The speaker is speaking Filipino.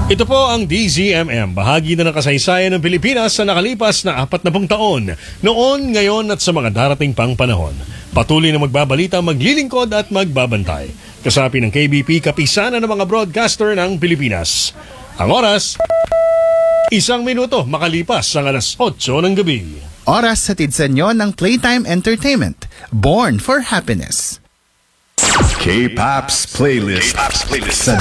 Ito po ang DZMM, bahagi na ng kasaysayan ng Pilipinas sa nakalipas na 40 taon, noon, ngayon at sa mga darating pang panahon. Patuloy na magbabalita, maglilingkod at magbabantay. Kasapi ng KBP, kapisana ng mga broadcaster ng Pilipinas. Ang oras, 1 minuto makalipas ang alas 8 ng gabi. Oras hatid sa inyo ng Playtime Entertainment, Born for Happiness. K-Pop's playlist sa